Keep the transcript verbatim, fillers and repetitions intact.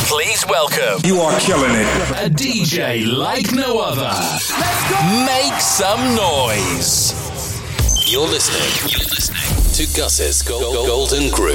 Please welcome. You are killing it. A D J like no other. Let's go. Make some noise. You're listening. You're listening to Gus's Gold, Golden Groove.